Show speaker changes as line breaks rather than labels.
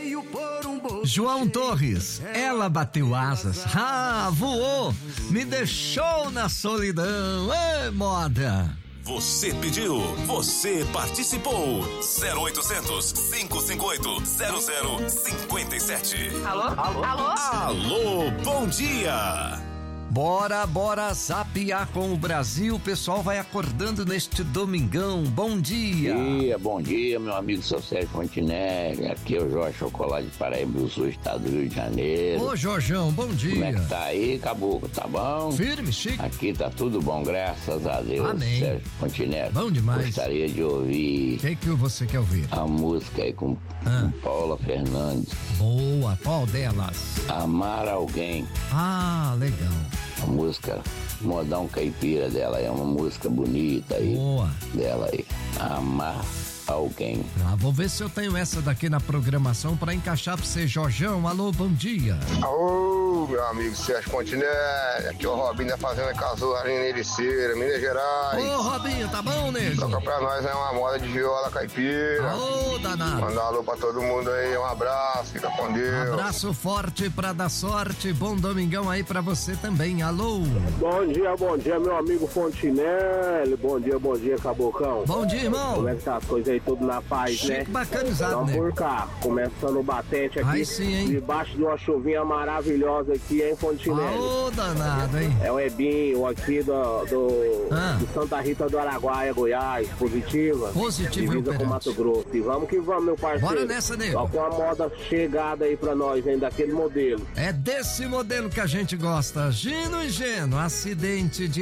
João Torres, ela bateu asas, voou, me deixou na solidão, moda.
Você pediu, você participou. 0800 558 0057.
Alô?
Alô, bom dia.
Bora zapear com o Brasil. O pessoal vai acordando neste domingão. Bom dia.
Bom dia, meu amigo seu Sérgio Fontinelli. Aqui é o Jorge Chocolate de Paraíba do Sul, estado do Rio de Janeiro.
Ô, Jorjão, bom dia.
Como é que tá aí, Caboclo? Tá bom?
Firme, chique.
Aqui tá tudo bom, graças a Deus.
Amém.
Sérgio Fontinelli.
Bom demais.
Gostaria de ouvir...
O que você quer ouvir?
A música aí com Paula Fernandes.
Boa, qual delas?
Amar Alguém.
Legal.
A música Modão Caipira dela, é uma música bonita aí.
Boa.
Dela aí. Amar Alguém.
Vou ver se eu tenho essa daqui na programação pra encaixar pra você, Jorjão. Alô, bom dia.
Alô, meu amigo Sérgio Fontinelli. Aqui é o Robinho da Fazenda Casuarina Ericeira, Minas Gerais.
Ô, Robinho, tá bom, nego?
Toca pra nós é uma moda de viola caipira.
Ô, danado.
Mandar um alô pra todo mundo aí, um abraço, fica com Deus.
Abraço forte pra dar sorte, bom domingão aí pra você também, alô.
Bom dia, meu amigo Fontinelli. Bom dia, Cabocão.
Bom dia, irmão.
Como é que tá as coisas aí, tudo na paz,
Chico,
né?
bacanizado, né?
Por cá, começando o batente aqui.
Aí sim, hein?
Debaixo de uma chuvinha maravilhosa aqui, hein, Fontinelli?
Ô, danado, hein?
É o Ebinho aqui do Santa Rita do Araguaia, Goiás, Positiva. Divisa com Mato Grosso. E vamos que vamos, meu parceiro.
Bora nessa, nego.
Só com a moda chegada aí pra nós, hein, daquele modelo.
É desse modelo que a gente gosta. Gino e Geno, acidente de